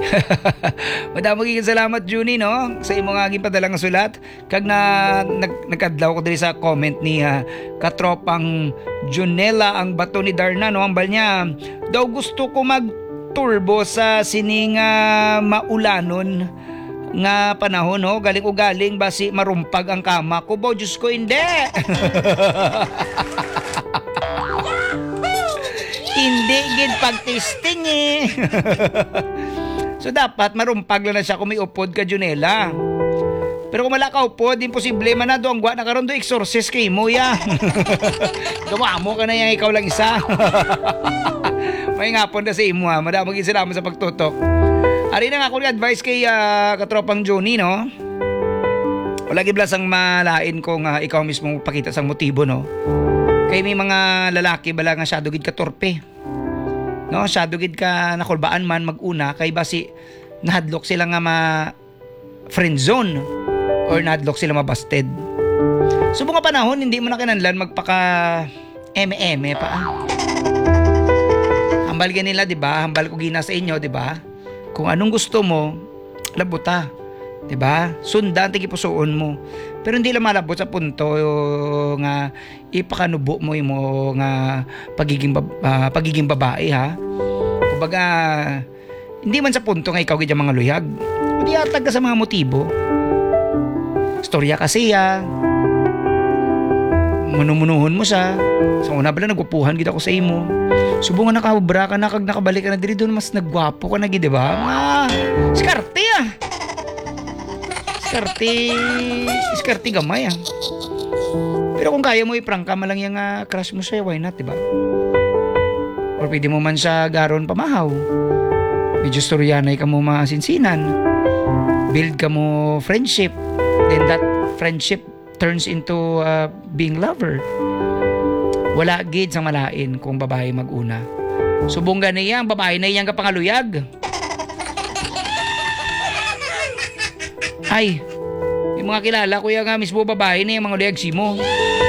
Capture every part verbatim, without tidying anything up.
Madamo magiging salamat Junie no sa imo nga gipadalang nga sulat kag na nag, nagkadlaw ko diri sa comment ni uh, katropang Junela ang bato ni Darna no ambal niya daw gusto ko mag turbo sa sining uh, maulanon nga panahon no galing o galing basi marumpag ang kama ko bo Diyos ko hindi. Hindi gid pagtesting eh. So dapat marumpag lang na siya kung may upod ka Junela. Pero kung wala ka upod, imposible man na do ang gwa na karon do exorcist kay mo ya. Gawa mo ka na yang ikaw lang isa. May ngapon na sa imo ha. Madamang salamat sa pagtutok. Ari na nga ako advice kay uh, katropang Johnny no. Wala gid blas ang malain kung uh, ikaw mismo pakita sang motibo no. Kay may mga lalaki bala nga shadow gid ka torpe. No, shadow gid ka nakulbaan man maguna kay basi nahadlok sila nga ma friend zone or nahadlok sila mabasted. So mga panahon hindi mo na kinahanglan magpaka eme-eme pa. Ah. Hambal ka nila, 'di ba? Hambal ko gina sa inyo, 'di ba? Kung anong gusto mo, labuta. 'Di ba? Sundan ti gipusoon mo. Pero hindi lang malabot sa punto nga ipakanubo mo imo nga pagiging bab- uh, pagiging babae ha. Kumbaga hindi man sa punto nga ikaw gid mga luyag. Kundi atag ka sa mga motibo. Storya kasi ya. Munumunuhon mo siya. Sa una bala nagupuhan gid ako sa imo. Subo nga nakabra ka na kag nakabalik ka na diri doon mas nagwapo ka na gid, di ba? Ma, skarte ah. Skarte, skarte gamay ah. Pero kung kaya mo iprangka malang yung uh, crush mo siya, why not, diba? Or pwede mo man siya garon pamahaw. Medyo storyanay ka mo masinsinan. Build ka mo friendship. Then that friendship turns into uh, being lover. Wala gid sang malain kung babae maguna. Subong gani yang babae na iyang kapangaluyag. Ay, yung mga kilala ko yung nga mismo babae na yung mga luyag simo.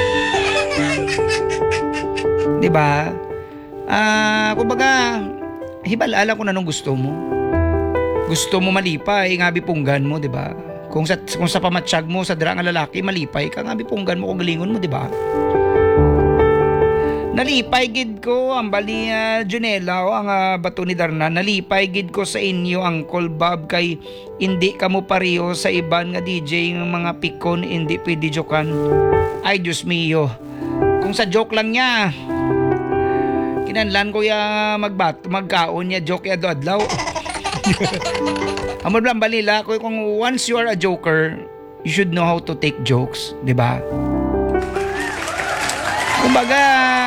Diba? Ah, uh, kumbaga, hibalala ko na nung gusto mo. Gusto mo malipay, nga bipunggan mo, diba? Kung sa, kung sa pamatsyag mo sa dira nga lalaki, malipay ka, nga bipunggan mo kung galingon mo, diba? Nalipay gid ko ang bali uh, Junela o ang uh, bato ni Darna. Nalipay gid ko sa inyo Uncle Bob kay hindi ka mo pareho sa iban nga D J ng mga pikon hindi pwede jokan. Ay Diyos mio. Kung sa joke lang niya kinanlan ko ya magbat magkaon niya joke ya do adlaw. Amor lang balila ko kung once you are a joker, you should know how to take jokes, di ba? Kumbaga,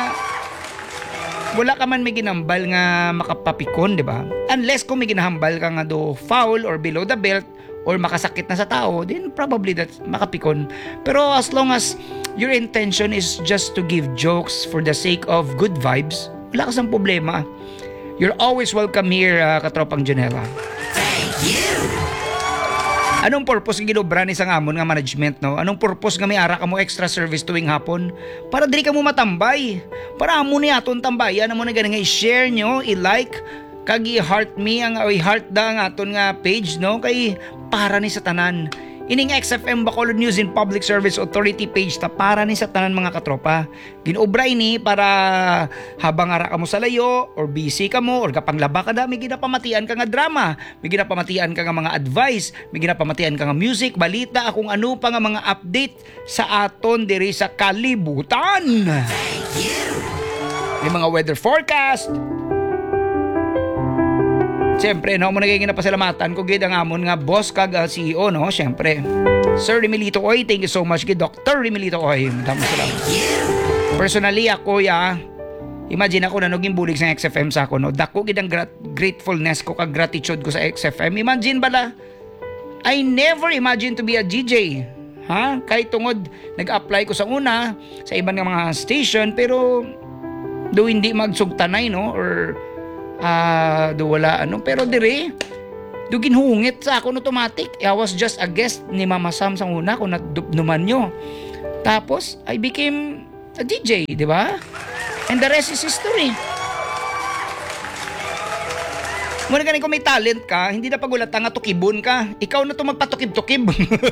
wala ka man may ginambal nga makapapikon, di ba? Unless kung may ginahambal ka nga do foul or below the belt or makasakit na sa tao, then probably that's makapikon. Pero as long as your intention is just to give jokes for the sake of good vibes, wala ka sang problema. You're always welcome here, uh, katropang Janela. Thank you! Anong purpose nga ginobra ni sang amon nga management, no? Anong purpose nga may ara ka mo extra service tuwing hapon? Para diri ka mo matambay. Para amo ni aton tambayan amo na gani nga i-share nyo, i-like, kag i-heart me ang i-heart da ang aton nga page, no? Kay para ni sa tanan. Ining X F M Bacolod News and Public Service Authority page ta para ni sa tanan mga katropa. Ginobra ini para habang ara ka mo sa layo or busy ka mo or kapanglaba ka da may ginapamatian ka nga drama, may ginapamatian ka nga mga advice, may ginapamatian ka nga music, balita, kung ano pa nga mga update sa aton diri sa kalibutan. Thank you. May mga weather forecast. Siyempre, no, mo nagiging napasalamatan ko gid ang amon nga boss kag uh, C E O, no, siyempre. Sir Remilito Oy, thank you so much gid Doctor Remilito Oy. Madaming salamat. Personally ako ya, imagine ako na naging bulig sa X F M sa ako, no. Dako gid ang grat- gratefulness ko kag gratitude ko sa X F M. Imagine bala, I never imagined to be a D J. Ha? Kahit tungod nag-apply ko sa una sa ibang nga mga station pero do hindi magsugtanay, no, or Ah, uh, do wala ano pero dire do ginhungit sa ako automatic. I was just a guest ni Mama Sam sa una ko natdupnuman nyo. Tapos I became a D J, di ba? And the rest is history. Muna ganin kung may talent ka, hindi na pagulatan nga tukibon ka. Ikaw na to magpatukib-tukib.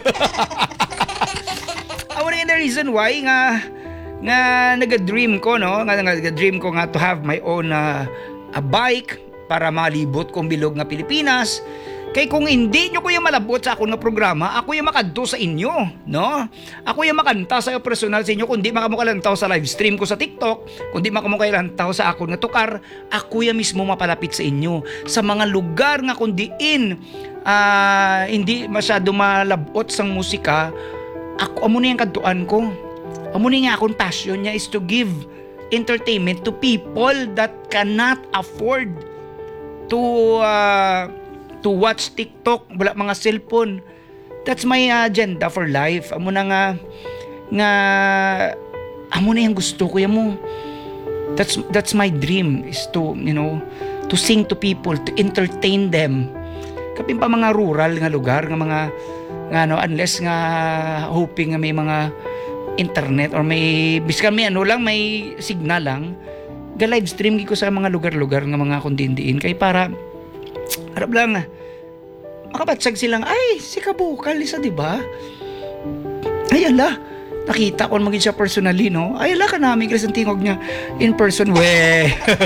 I wanna the reason why nga nga nag-dream ko, no? Nga nag-dream ko nga to have my own uh, a bike para malibot kong bilog nga Pilipinas. Kay kung hindi nyo ko yung malabot sa akong nga programa, ako yung makadto sa inyo, no? Ako yung makanta sa personal sa inyo, kundi makamukalantaw sa live stream ko sa TikTok, kundi makamukalantaw sa akong nga tukar, ako yung mismo mapalapit sa inyo. Sa mga lugar nga kundiin, uh, hindi masyado malabot sang musika, ako, amo na yung kadtuan ko. Amo na nga akong passion niya is to give entertainment to people that cannot afford to uh, to watch TikTok, wala mga cellphone. That's my agenda for life. Amo na nga nga amo na yung gusto ko mo. That's that's my dream is to, you know, to sing to people, to entertain them. Kapin pa mga rural nga lugar nga mga nga no, unless nga hoping nga may mga internet or may biskan may ano lang, may signal lang, ga live stream ko sa mga lugar-lugar nga mga kundindiin kay para harap lang makabatsag silang ay si kabukal isa, di ba? Ay ala, nakita ko maging siya personally, no? Ay ala ka namin kasi ang tingog niya in person, we.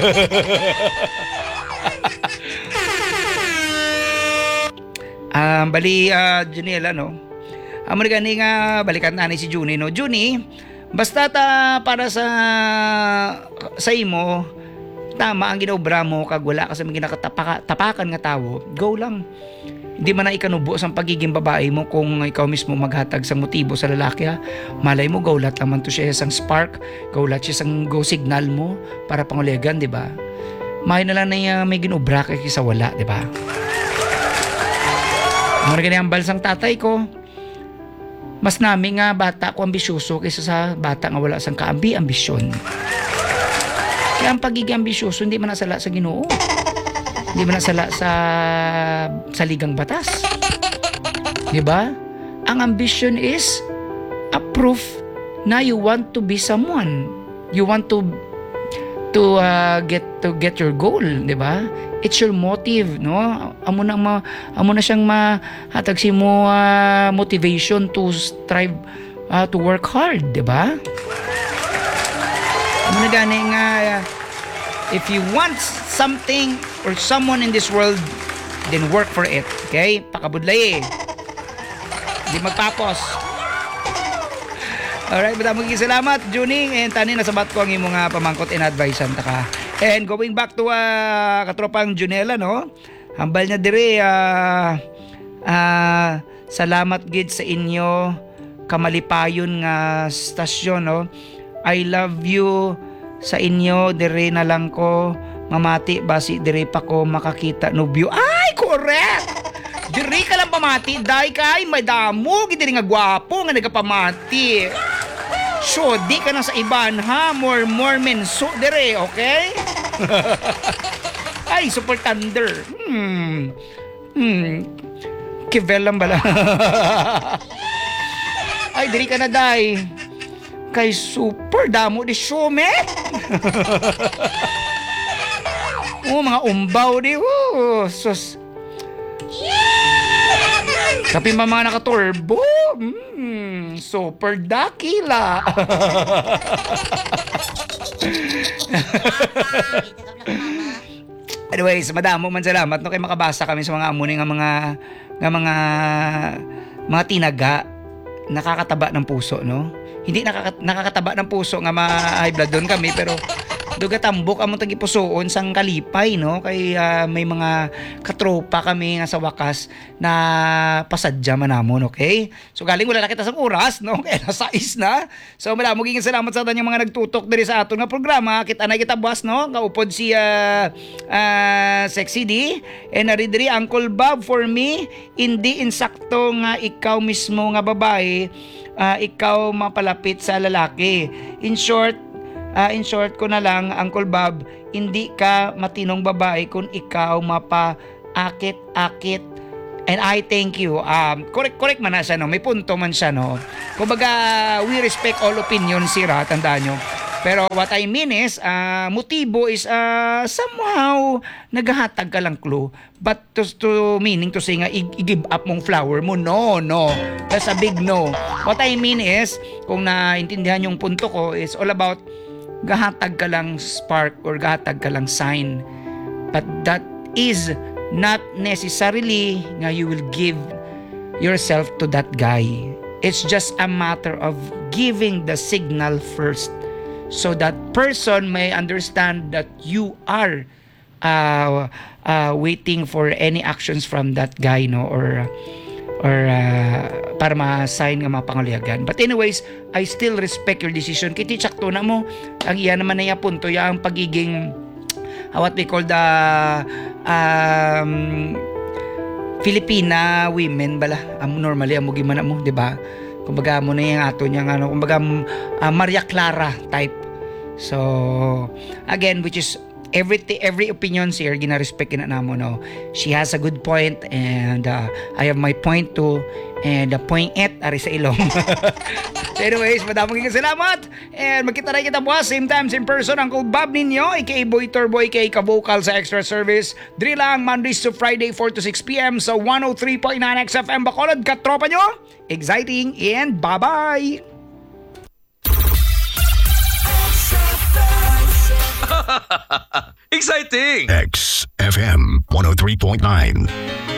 Um, bali uh, Juniela, no? Amo um, gani nga balikan ani si Juni, no? Juni, basta ta para sa sa imo tama ang ginobra mo kag wala ka sa mga ginakatapakan nga tawo, go lang. Hindi man na ikanubo sa pagiging babae mo kung ikaw mismo maghatag sa motibo sa lalaki, ha. Malay mo gaulat naman to siya isang spark, gaulat siya isang go signal mo para pangulegan, di ba? May na lang na may ginobra kay sa wala, di ba? Muna ganyan ang balsang tatay ko. Mas nami nga bata ko ambisyoso kaysa sa bata nga wala sang kaambi ambisyon. Kaya ang pagiging ambisyoso hindi man nasala sa Ginoo. Hindi man nasala sa saligang batas. Di ba? Ang ambition is a proof na you want to be someone. You want to to uh, get to get your goal, di ba? It's your motive, no? Amo na ma, amo na siyang mahatag si mo uh, motivation to strive uh, to work hard, di ba? Amo na gani nga uh, if you want something or someone in this world, then work for it, okay? Pakabudlay eh. Hindi magpapos. Alright, madaming salamat, Juning. And tani, nasabat ko ang imong uh, pamangkot and advice ta ka. And going back to uh, katropang Junela, no? Hambal niya dire, uh, uh, salamat gid sa inyo kamalipayon nga stasyon, no? I love you sa inyo, dire na lang ko mamati basi dire pa ko makakita nobyo. Ay, correct! Dire ka lang pamati, dai kay madamo gid nga gwapo nga nagapamati. So, di ka na sa iban, ha? More, more men. So, dire, okay? Ay, super thunder. Hmm. Hmm. Kivel lang bala. Ay, diri ka na, day. Kay super damo di shume. Oh, mga umbaw di. Oh, sus. Kapi pa mga nakaturbo. Mm, super dakila. Anyways, madamo man salamat no kay makabasa kami sa mga amuni nga mga nga mga mga tinaga, nakakataba ng puso, no? Hindi nakaka, nakakataba ng puso nga ma-high blood doon kami, pero duga tambok among tagipusoon sang kalipay, no? Kay uh, may mga katropa kami nga sa wakas na pasadya man namon, okay? So galing wala na kita sang oras, no? Kaya nasa is na. So wala mo giging salamat sa tanyong mga nagtutok diri sa aton nga programa. Kita na kita buwas, no? Kaupod si uh, uh, Sexy D and ari diri Uncle Bob for me. Hindi insakto nga ikaw mismo nga babae, uh, ikaw mapalapit sa lalaki. In short, Uh, in short ko na lang, Uncle Bob, hindi ka matinong babae kung ikaw mapa-akit-akit. And I thank you. Um, correct, correct man na siya, no? May punto man siya, no? Kumbaga, we respect all opinions, sira, tandaan nyo. Pero what I mean is, uh, motibo is uh, somehow naghahatag ka lang clue. But to, to meaning to say nga, i- i-give up mong flower mo, no, no. That's a big no. What I mean is, kung naintindihan yung punto ko, is all about gahatag ka lang spark or gahatag ka lang sign. But that is not necessarily nga you will give yourself to that guy. It's just a matter of giving the signal first. So that person may understand that you are uh, uh, waiting for any actions from that guy, no, or or uh, para ma-sign nga mapangaluyagan. But anyways, I still respect your decision. Kiti tsakto na mo, ang iya naman na iya punto, ya ang pagiging uh, what we call the um, Filipina women bala. Um, normally amo gimana mo, di ba? Kumbaga mo na yung ato niya ano, kumbaga uh, Maria Clara type. So again, which is every every opinion here gina-respect na namo, no. She has a good point and uh, I have my point too, and the point et ari sa ilong. So anyways, madaming salamat and magkita na kita bukas same time same person, Uncle Bob ninyo aka Boy Turbo aka ka-vocal sa Extra Service. Diri lang Mondays to Friday four to six p.m. sa one oh three point nine X F M Bacolod. Katropa nyo, exciting and bye-bye. Exciting! X F M one oh three point nine.